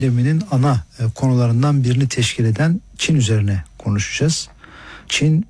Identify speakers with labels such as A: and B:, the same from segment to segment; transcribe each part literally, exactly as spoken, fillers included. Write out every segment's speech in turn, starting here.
A: gündeminin ana konularından birini teşkil eden Çin üzerine konuşacağız. Çin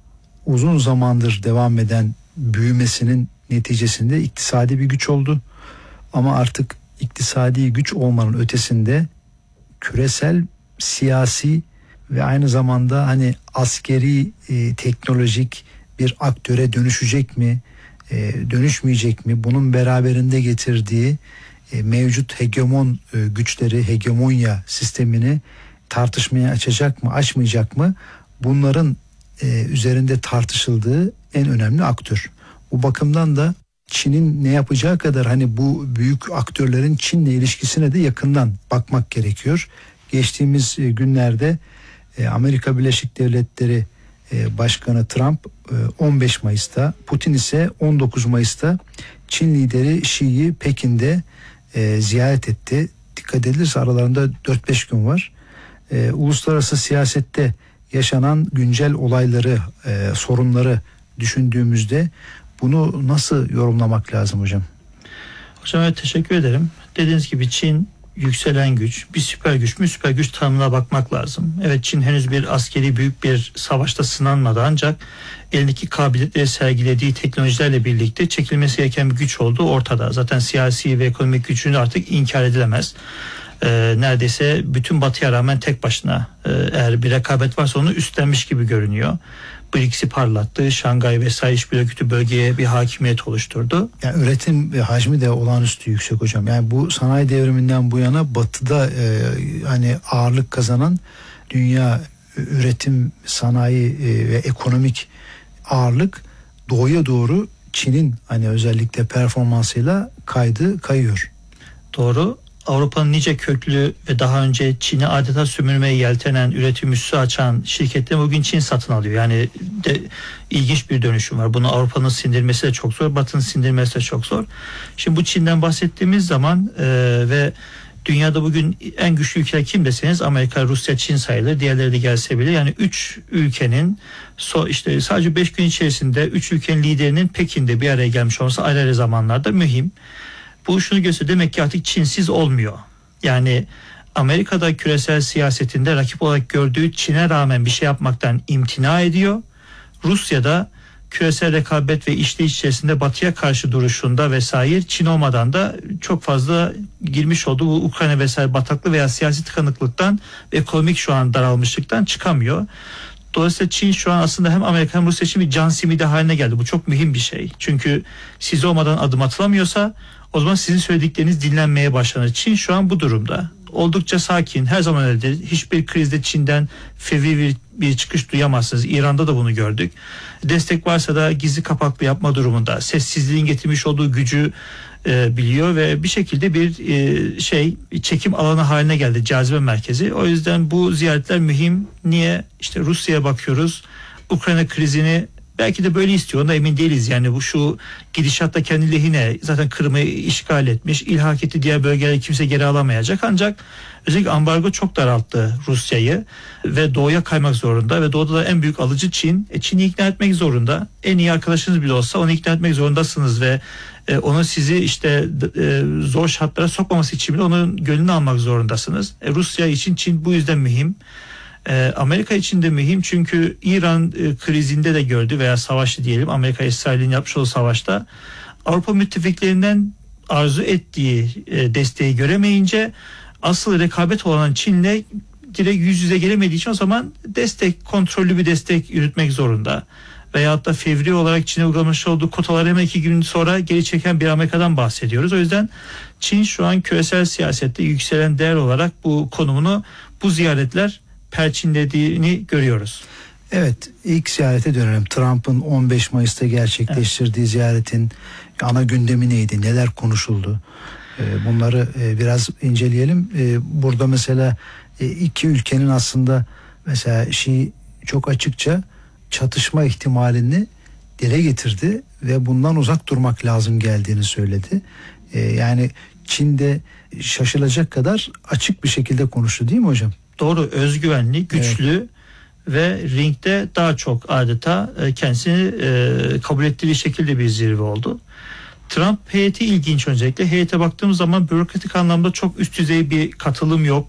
A: uzun zamandır devam eden büyümesinin neticesinde iktisadi bir güç oldu. Ama artık iktisadi güç olmanın ötesinde küresel, siyasi ve aynı zamanda hani askeri, e, teknolojik bir aktöre dönüşecek mi, e, dönüşmeyecek mi? Bunun beraberinde getirdiği e, mevcut hegemon e, güçleri, hegemonya sistemini tartışmaya açacak mı, açmayacak mı? Bunların e, üzerinde tartışıldığı en önemli aktör. Bu bakımdan da Çin'in ne yapacağı kadar hani bu büyük aktörlerin Çin'le ilişkisine de yakından bakmak gerekiyor. Geçtiğimiz günlerde Amerika Birleşik Devletleri Başkanı Trump on beş Mayıs'ta, Putin ise on dokuz Mayıs'ta Çin lideri Xi'yi Pekin'de ziyaret etti. Dikkat edilirse aralarında dört beş gün var. Uluslararası siyasette yaşanan güncel olayları, sorunları düşündüğümüzde bunu nasıl yorumlamak lazım hocam?
B: Hocam evet, teşekkür ederim. Dediğiniz gibi Çin yükselen güç, bir süper güç mü, süper güç tanımına bakmak lazım. Evet, Çin henüz bir askeri büyük bir savaşta sınanmadı, ancak elindeki kabiliyetleri sergilediği teknolojilerle birlikte çekilmesi gereken bir güç olduğu ortada. Zaten siyasi ve ekonomik gücünü artık inkar edilemez. Ee, neredeyse bütün batıya rağmen tek başına e, eğer bir rekabet varsa onu üstlenmiş gibi görünüyor. B R I C S'i parlattı, Şangay vesaire işbirlikçi bölgeye bir hakimiyet oluşturdu.
A: Yani üretim hacmi de olağanüstü yüksek hocam. Yani bu sanayi devriminden bu yana batıda e, hani ağırlık kazanan dünya üretim, sanayi e, ve ekonomik ağırlık doğuya doğru Çin'in hani özellikle performansıyla kaydı, kayıyor.
B: Doğru. Avrupa'nın nice köklü ve daha önce Çin'e adeta sömürmeye yeltenen, üretim üssü açan şirketleri bugün Çin satın alıyor. Yani de ilginç bir dönüşüm var. Bunu Avrupa'nın sindirmesi de çok zor, Batı'nın sindirmesi de çok zor. Şimdi bu Çin'den bahsettiğimiz zaman e, ve dünyada bugün en güçlü ülkeler kim deseniz Amerika, Rusya, Çin sayılır. Diğerleri de gelse bile yani üç ülkenin so, işte sadece beş gün içerisinde üç ülkenin liderinin Pekin'de bir araya gelmiş olması ayrı ayrı zamanlarda mühim. Bu şunu gösteriyor, demek ki artık Çinsiz olmuyor. Yani Amerika'da küresel siyasetinde rakip olarak gördüğü Çin'e rağmen bir şey yapmaktan imtina ediyor. Rusya'da küresel rekabet ve işleyiş içerisinde Batı'ya karşı duruşunda vesaire Çin olmadan da çok fazla girmiş olduğu bu Ukrayna vesaire bataklı veya siyasi tıkanıklıktan ve ekonomik şu an daralmışlıktan çıkamıyor. Dolayısıyla Çin şu an aslında hem Amerika hem Rusya için bir can simidi haline geldi. Bu çok mühim bir şey. Çünkü siz olmadan adım atılamıyorsa o zaman sizin söyledikleriniz dinlenmeye başlanır. Çin şu an bu durumda. Oldukça sakin. Her zaman öyledir. Hiçbir krizde Çin'den fevri bir, bir çıkış duyamazsınız. İran'da da bunu gördük. Destek varsa da gizli kapaklı yapma durumunda. Sessizliğin getirmiş olduğu gücü e, biliyor ve bir şekilde bir e, şey çekim alanı haline geldi. Cazibe merkezi. O yüzden bu ziyaretler mühim. Niye? İşte Rusya'ya bakıyoruz. Ukrayna krizini belki de böyle istiyor, ona emin değiliz. Yani bu şu gidişatta kendi lehine zaten Kırım'ı işgal etmiş, ilhak etti, diğer bölgeleri kimse geri alamayacak. Ancak özellikle ambargo çok daralttı Rusya'yı ve doğuya kaymak zorunda ve doğuda da en büyük alıcı Çin. E, Çin'i ikna etmek zorunda. En iyi arkadaşınız bile olsa onu ikna etmek zorundasınız ve e, onu sizi işte e, zor şartlara sokmaması için bile onun gönlünü almak zorundasınız. E, Rusya için Çin bu yüzden mühim. Amerika için de mühim çünkü İran krizinde de gördü veya savaşı diyelim, Amerika İsrail'in yapmış olduğu savaşta Avrupa müttefiklerinden arzu ettiği desteği göremeyince asıl rekabet olan Çin'le direkt yüz yüze gelemediği için o zaman destek, kontrollü bir destek yürütmek zorunda. Veyahut da fevri olarak Çin'e uygulamış olduğu kotaları hemen iki gün sonra geri çeken bir Amerika'dan bahsediyoruz. O yüzden Çin şu an küresel siyasette yükselen değer olarak bu konumunu bu ziyaretler perçinlediğini görüyoruz.
A: Evet, ilk ziyarete dönelim. Trump'ın on beş Mayıs'ta gerçekleştirdiği evet. ziyaretin ana gündemi neydi? Neler konuşuldu? Bunları biraz inceleyelim. Burada mesela iki ülkenin aslında mesela Xi çok açıkça çatışma ihtimalini dile getirdi ve bundan uzak durmak lazım geldiğini söyledi. Yani Çin'de şaşılacak kadar açık bir şekilde konuştu, değil mi hocam?
B: Doğru, özgüvenli, güçlü evet. ve ringde daha çok adeta kendisini e, kabul ettiği şekilde bir zirve oldu. Trump heyeti ilginç öncelikle. Heyete baktığımız zaman bürokratik anlamda çok üst düzey bir katılım yok.